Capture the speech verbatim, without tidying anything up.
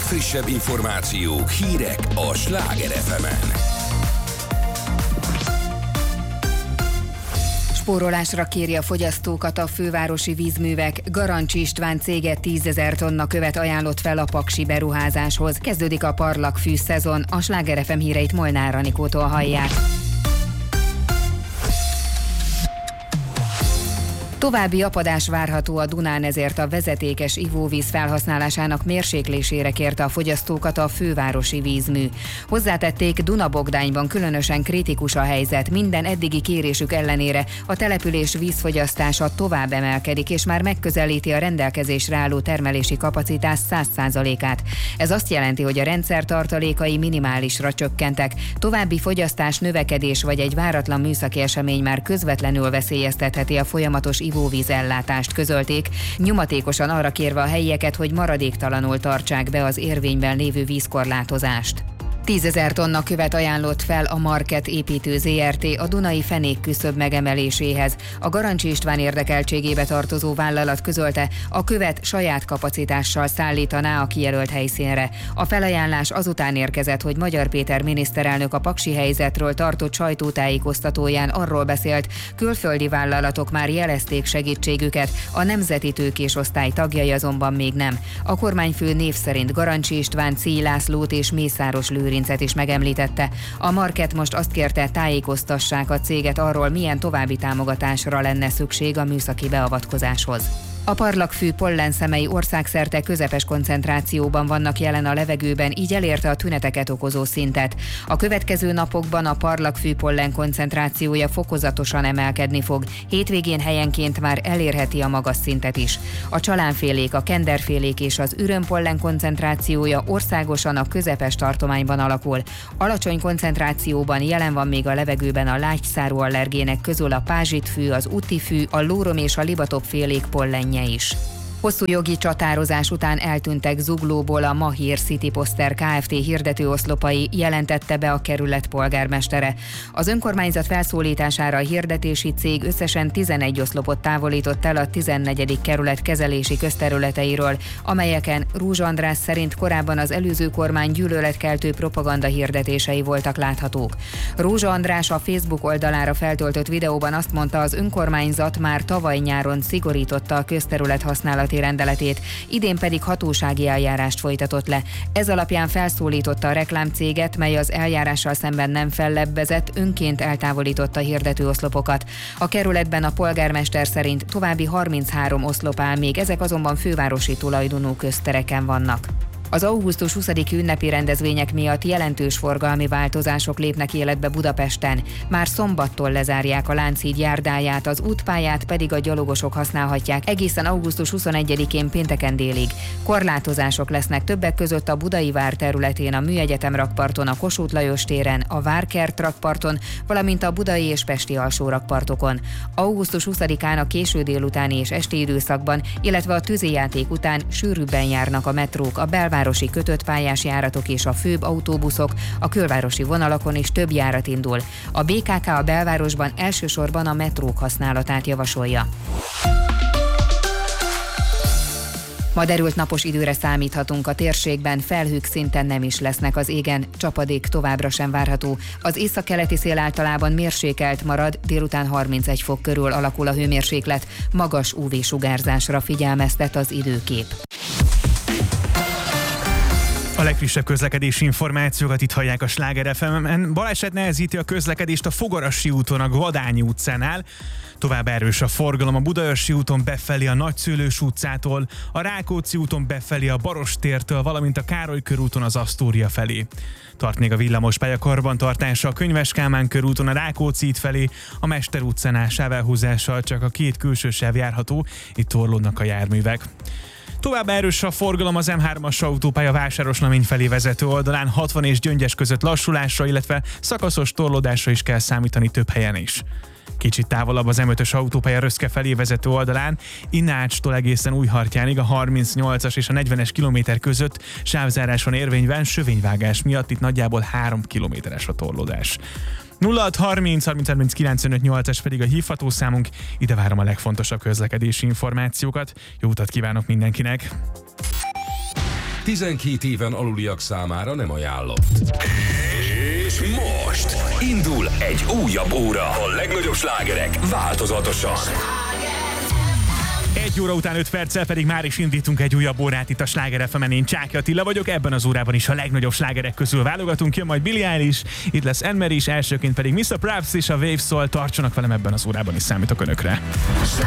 legfrissebb információk, hírek a Sláger ef emen. Spórolásra kéri a fogyasztókat a fővárosi vízművek. Garancsi István cége tízezer tonna követ ajánlott fel a paksi beruházáshoz. Kezdődik a parlagfű szezon. A Sláger ef em híreit Molnár Anikótól hallják. További apadás várható a Dunán, ezért a vezetékes ivóvíz felhasználásának mérséklésére kérte a fogyasztókat a fővárosi vízmű. Hozzátették, Dunabogdányban különösen kritikus a helyzet, minden eddigi kérésük ellenére a település vízfogyasztása tovább emelkedik, és már megközelíti a rendelkezésre álló termelési kapacitás száz százalékát. Ez azt jelenti, hogy a rendszer tartalékai minimálisra csökkentek. További fogyasztás, növekedés vagy egy váratlan műszaki esemény már közvetlenül veszélyeztetheti a folyamatos ivóvízellátást, közölték, nyomatékosan arra kérve a helyieket, hogy maradéktalanul tartsák be az érvényben lévő vízkorlátozást. tízezer tonna követ ajánlott fel a Market építő zé er té a Dunai fenék küszöb megemeléséhez. A Garancsi István érdekeltségébe tartozó vállalat közölte, a követ saját kapacitással szállítaná a kijelölt helyszínre. A felajánlás azután érkezett, hogy Magyar Péter miniszterelnök a paksi helyzetről tartott sajtótájékoztatóján arról beszélt, külföldi vállalatok már jelezték segítségüket, a Nemzeti Tőkés Osztály tagjai azonban még nem. A kormányfő név szerint Garancsi István, Céh Lászlót és Mészáros Lőrincet is megemlítette. A Market most azt kérte, tájékoztassák a céget arról, milyen további támogatásra lenne szükség a műszaki beavatkozáshoz. A parlagfű pollenszemei országszerte közepes koncentrációban vannak jelen a levegőben, így elérte a tüneteket okozó szintet. A következő napokban a parlagfű pollen koncentrációja fokozatosan emelkedni fog, hétvégén helyenként már elérheti a magas szintet is. A csalánfélék, a kenderfélék és az ürömpollen koncentrációja országosan a közepes tartományban alakul. Alacsony koncentrációban jelen van még a levegőben a lágyszárú allergének közül a pázsitfű, az utifű, a lórom és a libatopfélék pollenje is. Hosszú jogi csatározás után eltűntek Zuglóból a Mahír City Poster Kft. Hirdetőoszlopai, jelentette be a kerület polgármestere. Az önkormányzat felszólítására a hirdetési cég összesen tizenegy oszlopot távolított el a tizennegyedik kerület kezelési közterületeiről, amelyeken Rúzsa András szerint korábban az előző kormány gyűlöletkeltő propaganda hirdetései voltak láthatók. Rúzsa András a Facebook oldalára feltöltött videóban azt mondta, az önkormányzat már tavaly nyáron szigorította a közterület használatát rendeletét, idén pedig hatósági eljárást folytatott le. Ez alapján felszólította a reklámcéget, mely az eljárással szemben nem fellebbezett, önként eltávolította a hirdetőoszlopokat. A kerületben a polgármester szerint további harminchárom oszlop áll még, ezek azonban fővárosi tulajdonú köztereken vannak. Az augusztus huszadiki ünnepi rendezvények miatt jelentős forgalmi változások lépnek életbe Budapesten. Már szombattól lezárják a Lánchíd járdáját, az útpályát pedig a gyalogosok használhatják egészen augusztus huszonegyedikén pénteken délig. Korlátozások lesznek többek között a Budai vár területén, a Műegyetem rakparton, a Kossuth Lajos téren, a Várkert rakparton, valamint a budai és pesti alsó rakpartokon. augusztus huszadikán a késő délutáni és esti időszakban, illetve a tűzijáték után sűrűbben járnak a metrók, a belvárosi városi kötött pályás járatok és a főbb autóbuszok, a külvárosi vonalakon is több járat indul. A bé ká ká a belvárosban elsősorban a metrók használatát javasolja. Ma derült napos időre számíthatunk a térségben, felhők szinten nem is lesznek az égen, csapadék továbbra sem várható. Az északkeleti szél általában mérsékelt marad, délután harmincegy fok körül alakul a hőmérséklet, magas ú vé-sugárzásra figyelmeztet az időkép. A legfrissebb közlekedési információkat itt hallják a Sláger ef emen. Baleset nehezíti a közlekedést a Fogarasi úton, a Gvadányi utcánál. Tovább erős a forgalom a Budaörsi úton befelé a Nagyszőlős utcától, a Rákóczi úton befelé a Barostértől, valamint a Károly körúton az Asztória felé. Tart még a villamospálya karbantartása a Könyves Kálmán körúton a Rákóczi út felé, a Mester utcánál sávelhúzással csak a két külső sáv járható, itt torlódnak a járművek. Tovább erős a forgalom az em hármas autópálya Vásárosnamény felé vezető oldalán, hatvan és Gyöngyes között lassulásra, illetve szakaszos torlódásra is kell számítani több helyen is. Kicsit távolabb az em ötös autópálya Röszke felé vezető oldalán, Innácstól egészen Újhartyánig a harmincnyolcas és a negyvenes kilométer között sávzárás van érvényben, sövényvágás miatt, itt nagyjából három kilométeres a torlódás. nulla hat harminc harminc harminc kilencvenöt nyolcas pedig a hívható számunk, ide várom a legfontosabb közlekedési információkat. Jó utat kívánok mindenkinek! tizenkét éven aluliak számára nem ajánlott. És most indul egy újabb óra. A legnagyobb slágerek változatosan. Egy óra után öt perccel pedig már is indítunk egy újabb órát itt a Sláger ef emen. Én Csáky Attila vagyok, ebben az órában is a legnagyobb slágerek közül válogatunk. Jön majd Billie Eilish, itt lesz Anne Marie is, elsőként pedig miszter Probst és a Waves, szól. Tartsanak velem, ebben az órában is számítok önökre.